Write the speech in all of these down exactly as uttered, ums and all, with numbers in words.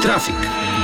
Трафик.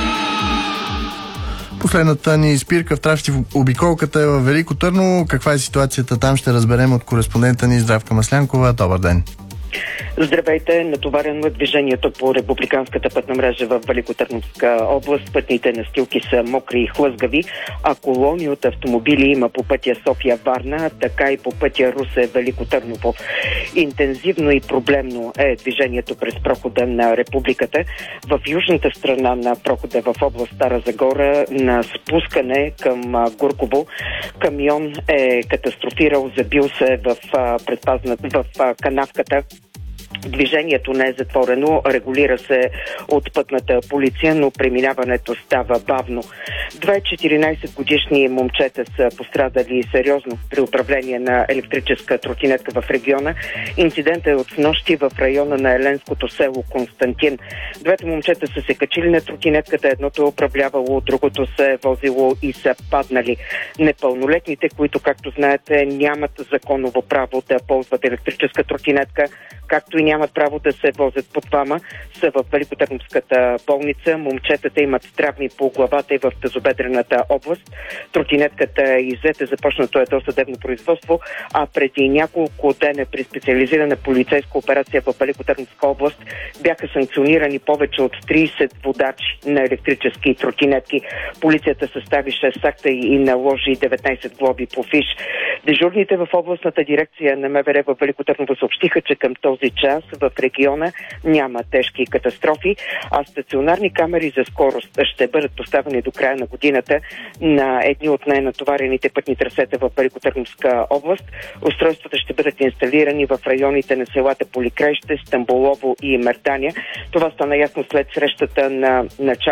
Последната ни спирка в трафик в обиколката е във Велико Търново. Каква е ситуацията там, ще разберем от кореспондента ни Здравка Маслянкова. Добър ден! Здравейте! Натоварено е движението по републиканската пътна мрежа в Великотърновска област. Пътните настилки са мокри и хлъзгави, а колони от автомобили има по пътя София-Варна, така и по пътя Русе-Велико Търново. Интензивно и проблемно е движението през прохода на републиката. В южната страна на прохода в област Стара Загора на спускане към Гурково камион е катастрофирал, забил се в, предпазна, в канавката. Движението не е затворено, регулира се от пътната полиция, но преминаването става бавно. Две четиринайсет годишни момчета са пострадали сериозно при управление на електрическа тротинетка в региона. Инцидентът е от снощи в района на еленското село Константин. Двете момчета са се качили на тротинетката, едното е управлявало, другото се е возило и са паднали. Непълнолетните, които, както знаете, нямат законово право да ползват електрическа тротинетка, както и нямат право да се возят по двама, са в Великотърновската болница. Момчетата имат травми по главата и в тазобедрената област. Тротинетката е иззета, започнато е досъдебно производство, а преди няколко дена при специализирана полицейска операция в Великотърновска област бяха санкционирани повече от трийсет водачи на електрически тротинетки. Полицията състави шест акта и наложи деветнайсет глоби по фиш. Дежурните в областната дирекция на МВР в Великотърново съобщиха, че към този час в региона няма тежки катастрофи, а стационарни камери за скорост ще бъдат поставени до края на годината на едни от най-натоварените пътни трасета в Великотърновска област. Устройствата ще бъдат инсталирани в районите на селата Поликраище, Стамболово и Мертаня. Това стана ясно след срещата на началото